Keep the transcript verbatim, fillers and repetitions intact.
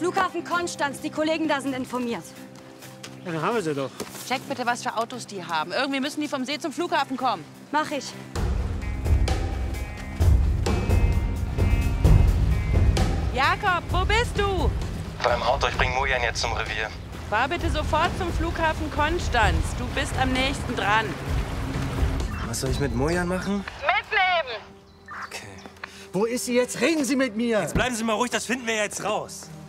Flughafen Konstanz. Die Kollegen da sind informiert. Ja, dann haben wir sie doch. Check bitte, was für Autos die haben. Irgendwie müssen die vom See zum Flughafen kommen. Mach ich. Jakob, wo bist du? Beim Auto, ich bring Mojan jetzt zum Revier. Fahr bitte sofort zum Flughafen Konstanz. Du bist am nächsten dran. Was soll ich mit Mojan machen? Mitnehmen! Okay. Wo ist sie jetzt? Reden Sie mit mir! Jetzt bleiben Sie mal ruhig, das finden wir jetzt raus.